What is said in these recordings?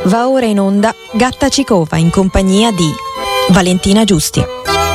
Va ora in onda Gatta Cicova in compagnia di Valentina Giusti.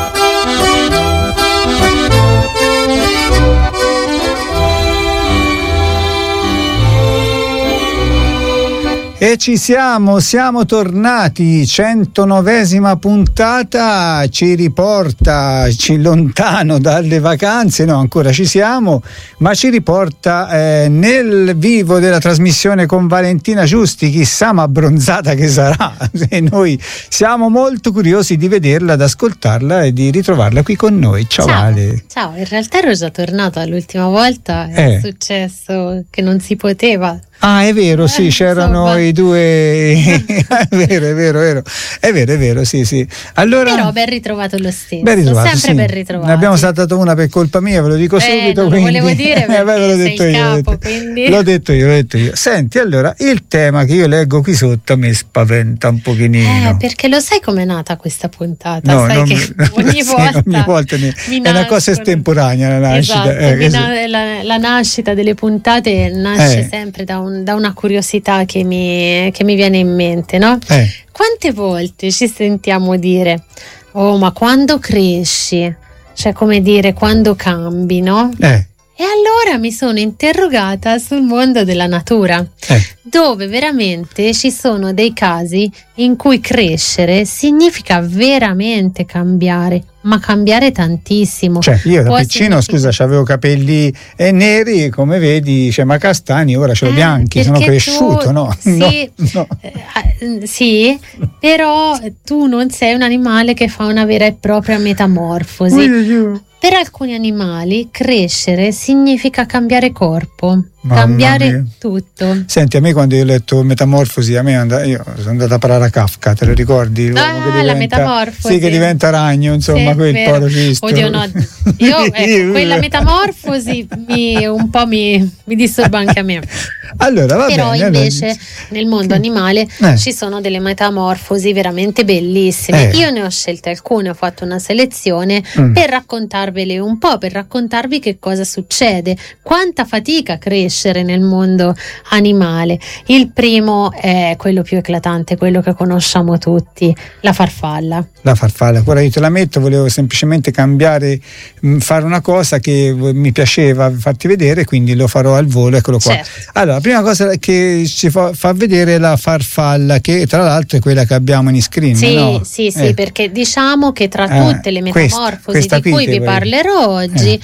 E ci siamo tornati, 109esima puntata, ci riporta lontano dalle vacanze, no ancora ci siamo, ma ci riporta nel vivo della trasmissione con Valentina Giusti, chissà ma abbronzata che sarà, e noi siamo molto curiosi di vederla, ad ascoltarla e di ritrovarla qui con noi. Ciao Vale. Ciao, in realtà ero già tornata l'ultima volta, è successo che non si poteva. Ah, è vero, sì, c'erano i due. È vero, sì. Allora, però ben ritrovato lo stesso. Ben ritrovato, sempre sì. ben ritrovato. Ne abbiamo saltato una per colpa mia, ve lo dico subito. Non quindi... lo volevo dire perché ve l'ho detto sei il io, capo, quindi... l'ho detto io. Senti, allora, il tema che io leggo qui sotto mi spaventa un pochino. Perché lo sai com'è nata questa puntata? No, sai che ogni volta è una cosa estemporanea la nascita. Esatto, la nascita delle puntate nasce sempre da una curiosità che mi viene in mente, no? Quante volte ci sentiamo dire: oh, ma quando cresci, cioè come dire, quando cambi, no? E allora mi sono interrogata sul mondo della natura, dove veramente ci sono dei casi in cui crescere significa veramente cambiare, ma cambiare tantissimo. Cioè, io da piccino, scusa, avevo capelli neri, come vedi, ma castani, ora ce l'ho bianchi, sono cresciuto, no? Sì, no. Sì, però tu non sei un animale che fa una vera e propria metamorfosi. Per alcuni animali crescere significa cambiare corpo, cambiare tutto. Senti, a me quando io ho letto Metamorfosi, io sono andato a parlare a Kafka, te lo ricordi? La Metamorfosi. Sì, che diventa ragno, insomma, quel povero Cristo. Oddio, no, quella Metamorfosi mi disturba anche a me. Allora, va però bene, invece nel mondo animale ci sono delle metamorfosi veramente bellissime. Io ne ho scelte alcune, ho fatto una selezione per raccontarvele un po', per raccontarvi che cosa succede, quanta fatica crescere nel mondo animale. Il primo è quello più eclatante, quello che conosciamo tutti, la farfalla. La farfalla, ora io te la metto, volevo semplicemente fare una cosa che mi piaceva farti vedere, quindi lo farò al volo, eccolo qua. Certo. Allora, la prima cosa che ci fa vedere la farfalla, che tra l'altro è quella che abbiamo in screen. Sì, perché diciamo che tra tutte le metamorfosi di cui vi parlerò oggi,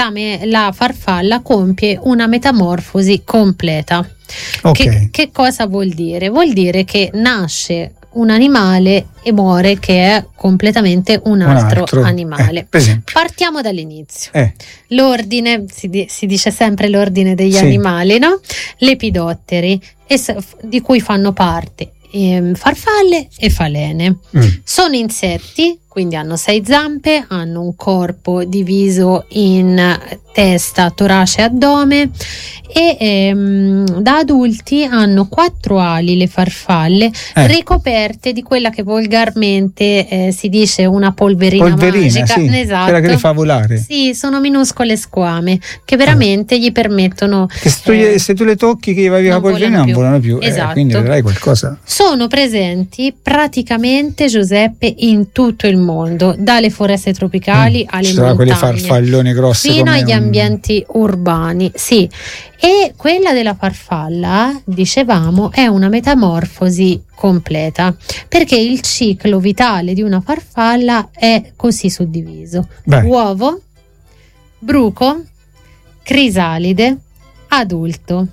la farfalla compie una metamorfosi completa. Okay. Che cosa vuol dire? Vuol dire che nasce un animale e muore che è completamente un altro animale. Per esempio. Partiamo dall'inizio. L'ordine, si dice sempre l'ordine degli animali, no? Lepidotteri, di cui fanno parte farfalle e falene. Sono insetti, quindi hanno 6 zampe, hanno un corpo diviso in testa, torace e addome, e da adulti hanno 4 ali le farfalle, ricoperte di quella che volgarmente si dice una polverina magica. Sì, esatto. Quella che le fa volare. Sì, sono minuscole squame che veramente gli permettono che se tu le tocchi, che vai via la polverina, non volano più. Esatto. Quindi vedrai qualcosa. Sono presenti praticamente, Giuseppe, in tutto il mondo, dalle foreste tropicali alle montagne, quelle farfallone grosse fino agli ambienti urbani. Sì. E quella della farfalla, dicevamo, è una metamorfosi completa, perché il ciclo vitale di una farfalla è così suddiviso: uovo, bruco, crisalide, adulto.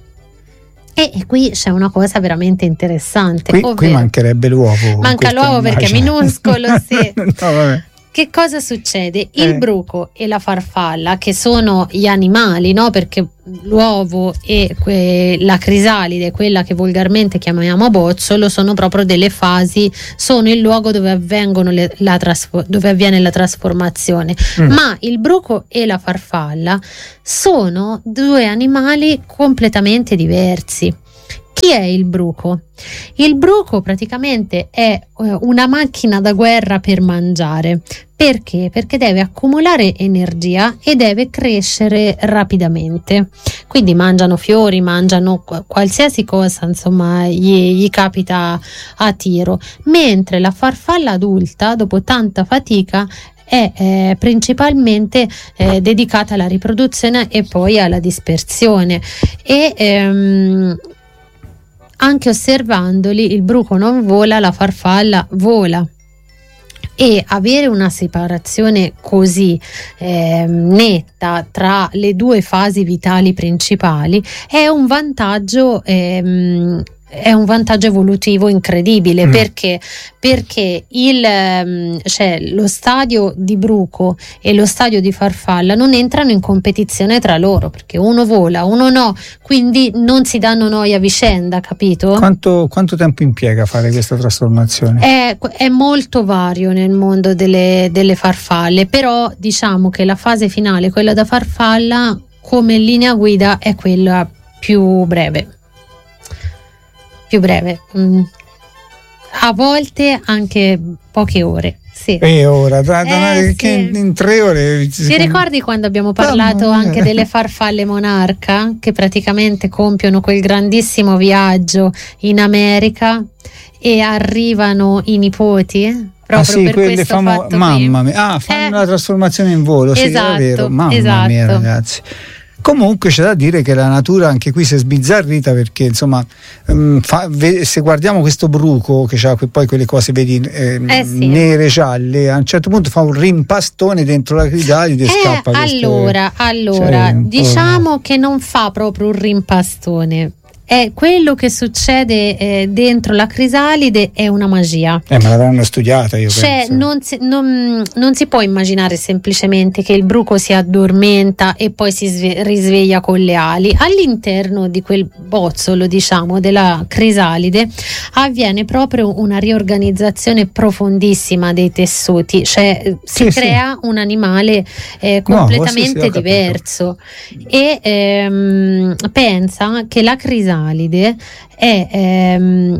E qui c'è una cosa veramente interessante. Qui mancherebbe l'uovo. Manca l'uovo perché è minuscolo, sì. No, vabbè. Che cosa succede? Il bruco e la farfalla, che sono gli animali, no? Perché l'uovo e la crisalide, quella che volgarmente chiamiamo bozzolo, sono proprio delle fasi, sono il luogo dove avviene la trasformazione. Ma il bruco e la farfalla sono 2 animali completamente diversi. Chi è il bruco? Il bruco praticamente è una macchina da guerra per mangiare, Perché? Perché deve accumulare energia e deve crescere rapidamente. Quindi mangiano fiori, mangiano qualsiasi cosa, insomma, gli capita a tiro. Mentre la farfalla adulta, dopo tanta fatica, è principalmente dedicata alla riproduzione e poi alla dispersione. E anche osservandoli, il bruco non vola, la farfalla vola. E avere una separazione così netta tra le due fasi vitali principali è un vantaggio evolutivo incredibile. Perché lo stadio di bruco e lo stadio di farfalla non entrano in competizione tra loro, perché uno vola, uno no, quindi non si danno noia a vicenda, capito? Quanto tempo impiega a fare questa trasformazione? È molto vario nel mondo delle farfalle, però diciamo che la fase finale, quella da farfalla, come linea guida è quella più breve. A volte anche poche ore. Sì. E ora che in 3 ore ti ricordi quando abbiamo parlato anche delle farfalle monarca, che praticamente compiono quel grandissimo viaggio in America e arrivano i nipoti proprio per quelle questo fatto mamma mia, fanno la trasformazione in volo. Esatto, sì, è vero, mamma mia, ragazzi. Comunque c'è da dire che la natura anche qui si è sbizzarrita, perché insomma se guardiamo questo bruco che ha poi quelle cose vedi nere, gialle, a un certo punto fa un rimpastone dentro la crisalide e scappa. Allora diciamo che non fa proprio un rimpastone. È quello che succede dentro la crisalide è una magia. Ma l'avranno studiata, io penso. Non si può immaginare semplicemente che il bruco si addormenta e poi si risveglia con le ali. All'interno di quel bozzolo, diciamo, della crisalide avviene proprio una riorganizzazione profondissima dei tessuti, cioè si crea un animale completamente diverso. E pensa che la crisalide è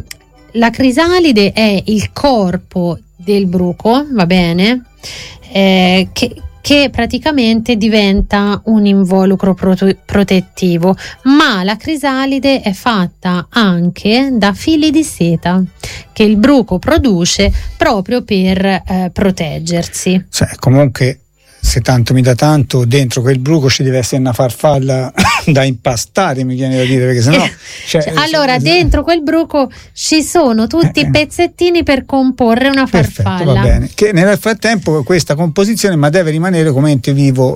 il corpo del bruco, va bene? Che praticamente diventa un involucro protettivo, ma la crisalide è fatta anche da fili di seta che il bruco produce proprio per proteggersi. Comunque, se tanto mi dà tanto, dentro quel bruco ci deve essere una farfalla da impastare, mi viene da dire, perché sennò allora dentro quel bruco ci sono tutti i pezzettini per comporre una farfalla. Perfetto, va bene. Che nel frattempo questa composizione deve rimanere come ente vivo,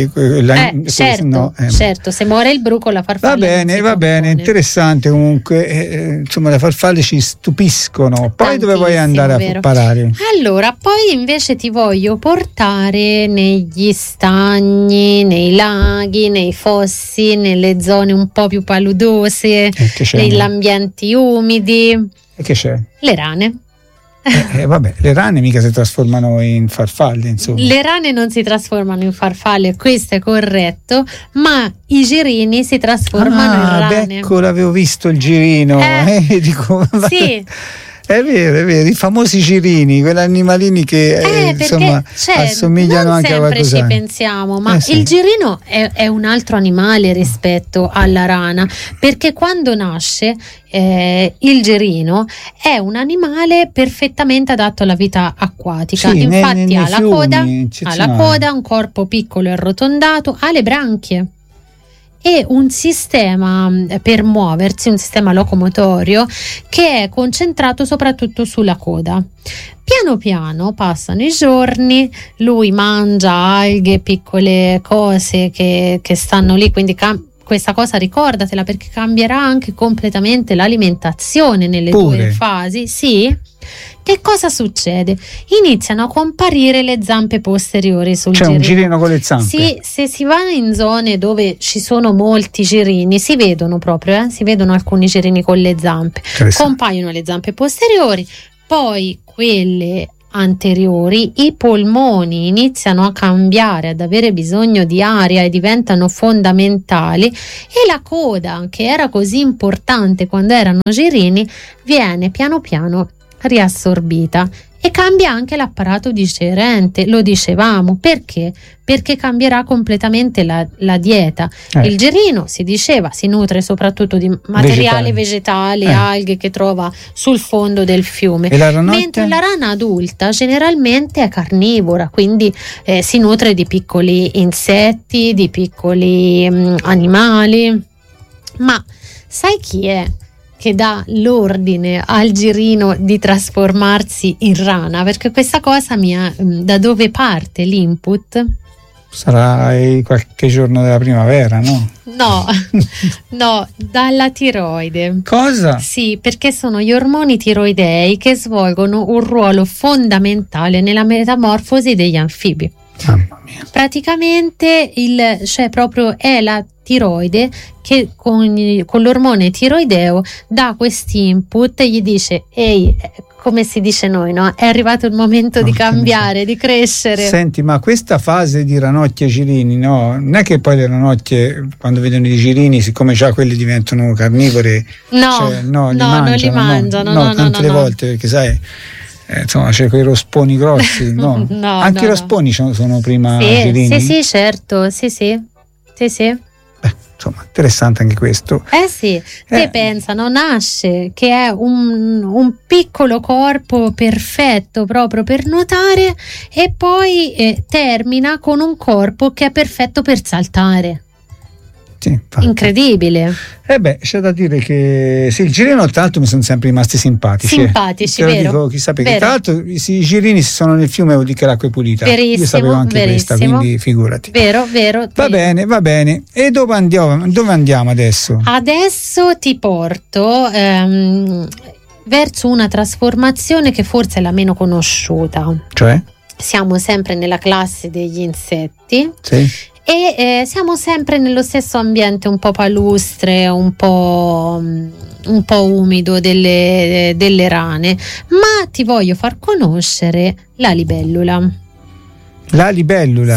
certo, se muore il bruco la farfalla va bene, interessante comunque, insomma le farfalle ci stupiscono. Poi dove vuoi andare a parare? Allora, poi invece ti voglio portare negli stagni, nei laghi, nei fossi, nelle zone un po' più paludose, negli ambienti umidi. E che c'è? Le rane. Le rane mica si trasformano in farfalle, insomma. Le rane non si trasformano in farfalle, questo è corretto, ma i girini si trasformano in rane. Ecco, l'avevo visto il girino. Sì. È vero, i famosi girini, quegli animalini che assomigliano anche a qualcosa. Sempre ci pensiamo, ma il girino è un altro animale rispetto alla rana, perché quando nasce il girino è un animale perfettamente adatto alla vita acquatica. Infatti ha la coda, un corpo piccolo e arrotondato, ha le branchie e un sistema per muoversi, un sistema locomotorio che è concentrato soprattutto sulla coda. Piano piano passano i giorni, lui mangia alghe, piccole cose che stanno lì, quindi questa cosa ricordatela, perché cambierà anche completamente l'alimentazione nelle due fasi. Sì. Che cosa succede? Iniziano a comparire le zampe posteriori sul girino. Un girino con le zampe? Sì, se si va in zone dove ci sono molti girini, si vedono proprio, si vedono alcuni girini con le zampe. Compaiono le zampe posteriori, poi quelle anteriori, i polmoni iniziano a cambiare, ad avere bisogno di aria e diventano fondamentali, e la coda, che era così importante quando erano girini, viene piano piano riassorbita E cambia anche l'apparato digerente, lo dicevamo. Perché? Perché cambierà completamente la dieta. Il girino, si diceva, si nutre soprattutto di materiali vegetali, alghe che trova sul fondo del fiume. Mentre la rana adulta generalmente è carnivora, quindi si nutre di piccoli insetti, di piccoli animali. Ma sai chi è che dà l'ordine al girino di trasformarsi in rana? Perché questa cosa da dove parte l'input? Sarà qualche giorno della primavera, no? No, dalla tiroide. Cosa? Sì, perché sono gli ormoni tiroidei che svolgono un ruolo fondamentale nella metamorfosi degli anfibi. Mamma mia. Praticamente proprio è la tiroide che con l'ormone tiroideo dà questi input e gli dice: ehi, come si dice noi, no? È arrivato il momento di cambiare, di crescere. Senti, ma questa fase di ranocchie e girini, no? Non è che poi le ranocchie, quando vedono i girini, siccome già quelli diventano carnivori, non li mangiano. Tante volte, perché sai, insomma, c'è quei rosponi grossi, no? Anche i rosponi sono prima girini? Sì, certo, sì. Insomma, interessante anche questo. Sì, te pensano, nasce che è un piccolo corpo perfetto proprio per nuotare e poi termina con un corpo che è perfetto per saltare. Sì, incredibile. C'è da dire che il girino tra l'altro mi sono sempre rimasti simpatici. Vero. Dico, chissà perché tra l'altro i girini sono nel fiume, vuol dire che l'acqua è pulita. Verissimo, io sapevo anche questa, quindi figurati. Vero. Va bene. E dove andiamo adesso? Adesso ti porto verso una trasformazione che forse è la meno conosciuta. Cioè? Siamo sempre nella classe degli insetti. Sì. E siamo sempre nello stesso ambiente un po' palustre, un po' umido delle rane, ma ti voglio far conoscere la libellula. La libellula?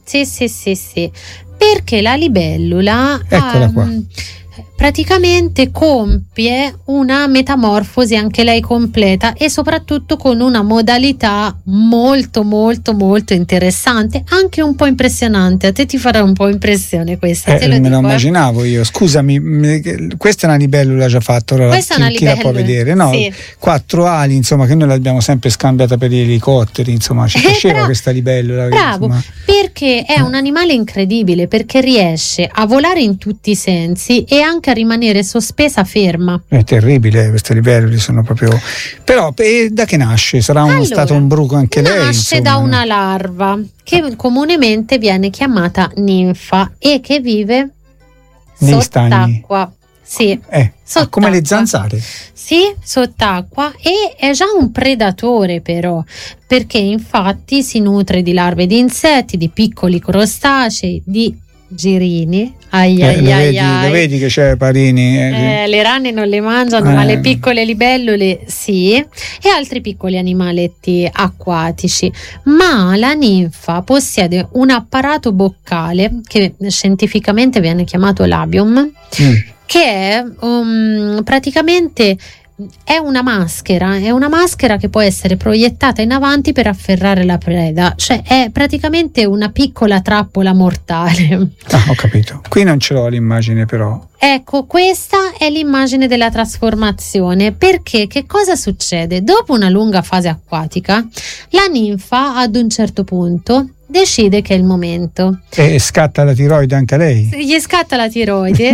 Sì. Perché la libellula eccola qua. Praticamente compie una metamorfosi anche lei completa e soprattutto con una modalità molto interessante, anche un po' impressionante. A te ti farà un po' impressione questa, te lo me dico, lo immaginavo io. Scusami, questa è una libellula già fatta, allora questa è una chi la può vedere? No, sì. 4 ali, insomma, che noi l'abbiamo sempre scambiata per gli elicotteri, insomma, ci piaceva questa libellula. Bravo, perché è un animale incredibile, perché riesce a volare in tutti i sensi e anche a rimanere sospesa ferma. È terribile, queste libellule sono proprio. Però da che nasce? Sarà stato un bruco anche lei? Nasce da una larva che comunemente viene chiamata ninfa e che vive sott'acqua. Sì, sott'acqua. Come le zanzare. Sì, sott'acqua, e è già un predatore però, perché infatti si nutre di larve di insetti, di piccoli crostacei, di girini. Lo vedi che c'è Parini? Le rane non le mangiano, ma le piccole libellule sì, e altri piccoli animaletti acquatici. Ma la ninfa possiede un apparato boccale che scientificamente viene chiamato labium, che è praticamente è una maschera che può essere proiettata in avanti per afferrare la preda, cioè è praticamente una piccola trappola mortale. Ho capito, qui non ce l'ho l'immagine però. Ecco, questa è l'immagine della trasformazione, perché che cosa succede? Dopo una lunga fase acquatica, la ninfa ad un certo punto decide che è il momento. E scatta la tiroide anche a lei? Gli scatta la tiroide.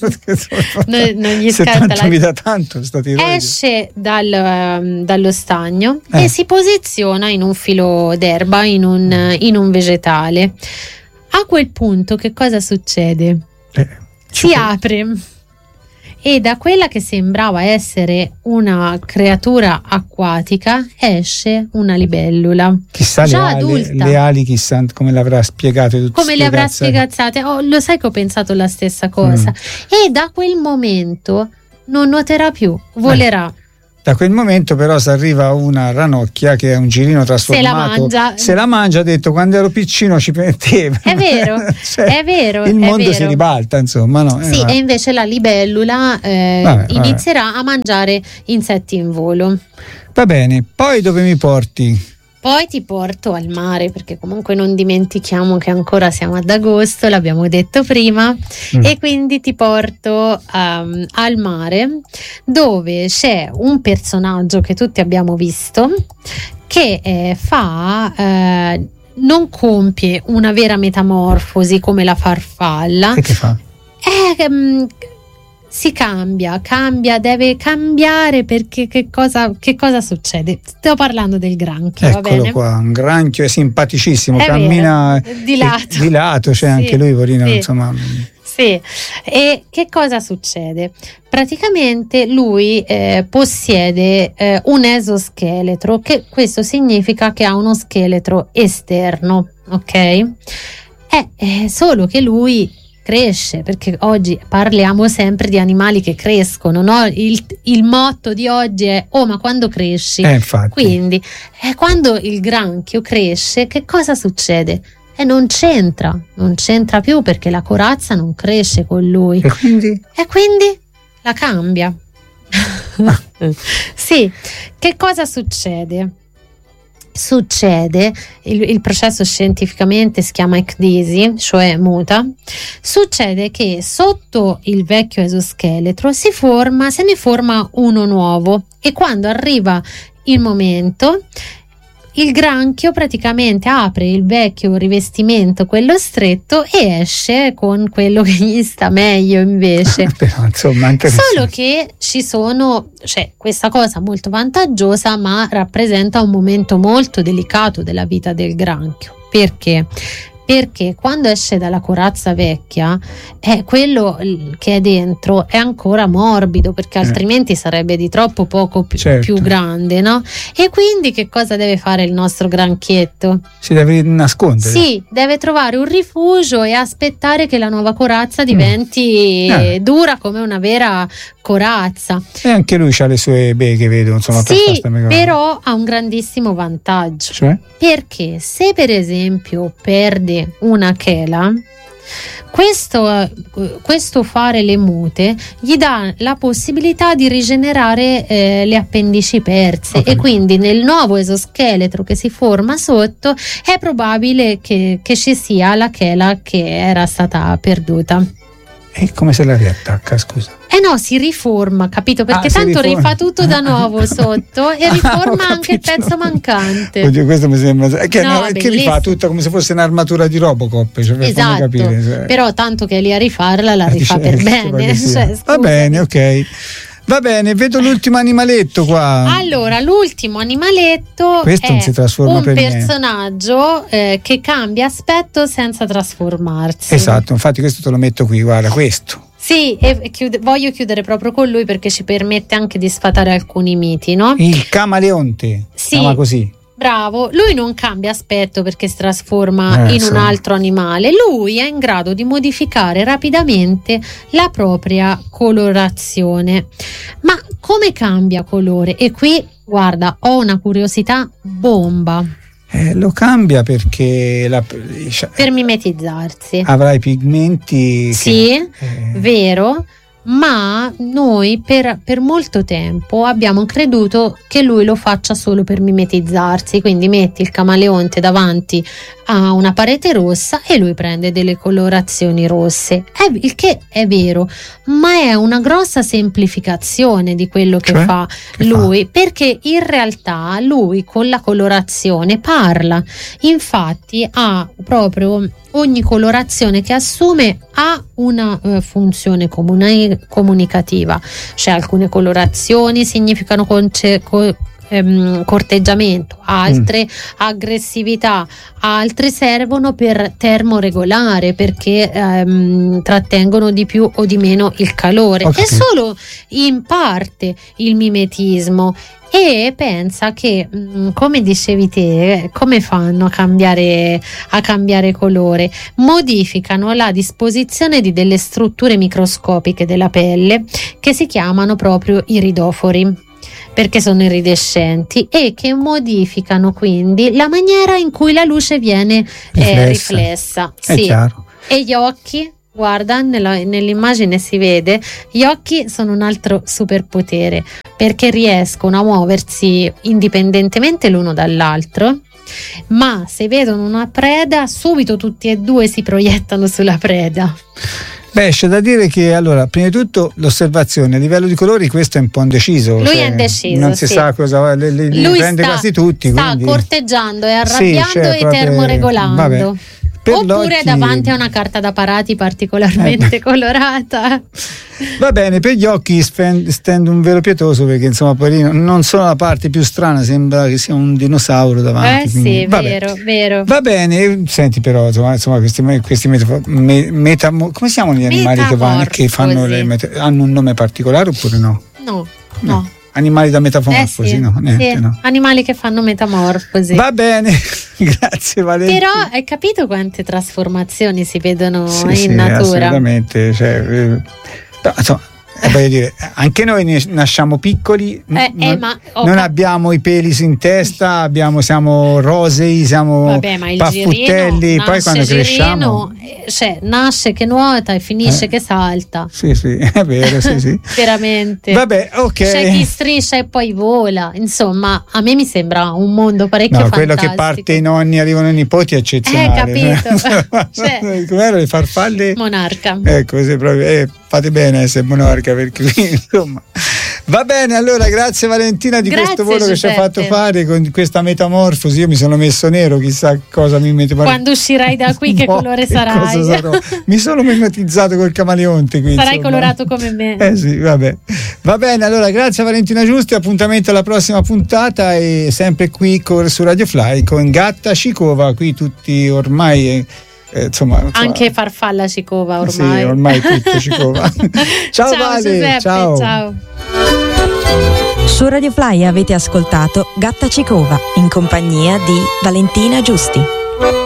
Non gli scatta mi dà tanto sta tiroide. Esce dallo stagno e si posiziona in un filo d'erba, in un vegetale. A quel punto che cosa succede? Si apre e da quella che sembrava essere una creatura acquatica esce una libellula. Chissà le ali chissà come l'avrà spiegato, come le avrà spiegazzate. Lo sai che ho pensato la stessa cosa. E da quel momento non nuoterà più, volerà. Da quel momento però si arriva a una ranocchia che è un girino trasformato, se la mangia, ha detto quando ero piccino ci mettevo. È vero, cioè, è vero. Il mondo vero. Si ribalta, insomma, no? Sì, e invece la libellula inizierà a mangiare insetti in volo. Va bene, poi dove mi porti? Poi ti porto al mare, perché comunque non dimentichiamo che ancora siamo ad agosto, l'abbiamo detto prima, e quindi ti porto al mare, dove c'è un personaggio che tutti abbiamo visto che non compie una vera metamorfosi come la farfalla. E che fa? Si cambia, deve cambiare, perché che cosa succede? Sto parlando del granchio. Eccolo, va bene? Qua, un granchio, è simpaticissimo, è cammina vero, di lato, cioè sì, anche lui, porino, sì, insomma. Sì, e che cosa succede? Praticamente lui possiede un esoscheletro, che questo significa che ha uno scheletro esterno, ok? Solo che lui cresce, perché oggi parliamo sempre di animali che crescono, no? Il motto di oggi è ma quando cresci? Infatti. Quindi quando il granchio cresce, che cosa succede? Non c'entra più, perché la corazza non cresce con lui. E quindi la cambia. Sì, che cosa succede? Il processo scientificamente si chiama ecdisi, cioè muta. Succede che sotto il vecchio esoscheletro se ne forma uno nuovo, e quando arriva il momento, il granchio praticamente apre il vecchio rivestimento, quello stretto, e esce con quello che gli sta meglio invece. Però, insomma, solo che questa cosa molto vantaggiosa, ma rappresenta un momento molto delicato della vita del granchio. Perché? Perché quando esce dalla corazza vecchia, quello che è dentro è ancora morbido, perché altrimenti sarebbe di troppo poco più grande, no? E quindi che cosa deve fare il nostro granchietto? Si deve nascondere. Sì, deve trovare un rifugio e aspettare che la nuova corazza diventi dura come una vera corazza. E anche lui ha le sue beghe, vedo, insomma. Sì, però ha un grandissimo vantaggio. Cioè? Perché se per esempio perde una chela, questo fare le mute gli dà la possibilità di rigenerare le appendici perse, e quindi nel nuovo esoscheletro che si forma sotto è probabile che ci sia la chela che era stata perduta. E come se la riattacca, scusa? No, si riforma, capito? Perché tanto rifà tutto da nuovo sotto e riforma anche il pezzo mancante. Oddio, questo mi sembra che rifà tutto come se fosse un'armatura di Robocop, cioè, per farmi capire. Però tanto che è lì a rifarla, la rifà per bene. Va bene, ok. Va bene, vedo l'ultimo animaletto qua. Allora, l'ultimo animaletto questo non si trasforma un per personaggio che cambia aspetto senza trasformarsi. Esatto, infatti questo te lo metto qui, guarda, questo. Sì, e voglio chiudere proprio con lui, perché ci permette anche di sfatare alcuni miti, no? Il camaleonte, si chiama così. Bravo, lui non cambia aspetto perché si trasforma in un altro animale. Lui è in grado di modificare rapidamente la propria colorazione. Ma come cambia colore? E qui, guarda, ho una curiosità bomba. Lo cambia perché per mimetizzarsi. Avrà i pigmenti. Sì, vero. Ma noi per molto tempo abbiamo creduto che lui lo faccia solo per mimetizzarsi, quindi metti il camaleonte davanti a una parete rossa e lui prende delle colorazioni rosse, il che è vero, ma è una grossa semplificazione di quello che fa lui, perché in realtà lui con la colorazione parla. Infatti ha proprio ogni colorazione che assume ha una funzione comunicativa, cioè alcune colorazioni significano corteggiamento, altre aggressività, altre servono per termoregolare, perché trattengono di più o di meno il calore. È solo in parte il mimetismo. E pensa che, come dicevi te, come fanno a cambiare colore? Modificano la disposizione di delle strutture microscopiche della pelle che si chiamano proprio iridofori. perché sono iridescenti e che modificano quindi la maniera in cui la luce viene riflessa. È chiaro. E gli occhi, guarda, nell'immagine si vede, gli occhi sono un altro superpotere perché riescono a muoversi indipendentemente l'uno dall'altro, ma se vedono una preda subito tutti e due si proiettano sulla preda. Beh, c'è da dire che allora, prima di tutto l'osservazione a livello di colori, questo è un po' indeciso. Lui è indeciso. Non si sa cosa li prende quasi tutti. Sta quindi corteggiando e arrabbiando e termoregolando. Vabbè. Oppure davanti a una carta da parati particolarmente colorata. Va bene, per gli occhi stendo un velo pietoso perché insomma poverino, non sono la parte più strana, sembra che sia un dinosauro davanti. Sì, vero. Va bene, senti però insomma questi come si chiamano gli animali che fanno hanno un nome particolare oppure no? No. Animali da metamorfosi, sì, no? Niente, sì. No. Animali che fanno metamorfosi. Va bene, grazie Valentina. Però hai capito quante trasformazioni si vedono in natura? Assolutamente, insomma, voglio dire, anche noi nasciamo piccoli, non abbiamo i peli in testa, siamo rosei, siamo paffuttelli, poi quando cresciamo nasce che nuota e finisce che salta. Sì, è vero, sì. Veramente. Vabbè, ok. C'è chi striscia e poi vola, insomma, a me mi sembra un mondo parecchio fantastico. Quello che parte i nonni, arrivano i nipoti è eccezionale. Capito. Com'erano le farfalle? Monarca. Ecco, se proprio fate bene a essere monarca, perché insomma. Va bene, allora grazie Valentina di questo volo che ci ha fatto fare con questa metamorfosi. Io mi sono messo nero, chissà cosa mi mette. Quando uscirai da qui che colore sarai? Mi sono mimetizzato col camaleonte qui, sarai colorato come me. Sì, vabbè. Va bene, allora grazie a Valentina Giusti, appuntamento alla prossima puntata e sempre qui su Radio Fly con Gatta Cicova, qui tutti ormai insomma, anche Farfalla Cicova ormai. Sì, ormai tutto Cicova. Ciao Vale, Giuseppe, ciao. Su Radio Fly avete ascoltato Gatta Cicova in compagnia di Valentina Giusti.